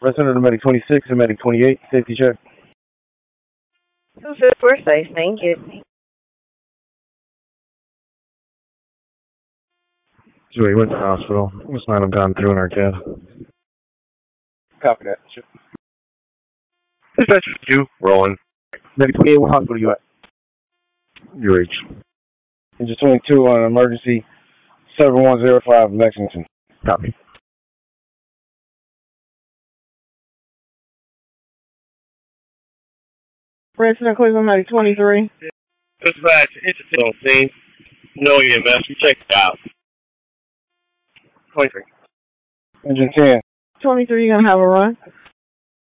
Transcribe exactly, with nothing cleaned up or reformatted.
Resident of Medic twenty-six and Medic twenty-eight, safety check. two fifth, we're safe, thank you. Joey went to the hospital. Must not have gone through in our cab. Copy that. Sure. Dispatch two, rolling. Medic twenty-eight, what hospital you at? You reach. Engine twenty-two on emergency seven one zero five Lexington. Copy. Resident Cleveland Medic twenty-three. Dispatch, it's still on scene. No E M S, we checked it out. twenty-three. Engine ten. twenty-three, you gonna have a run?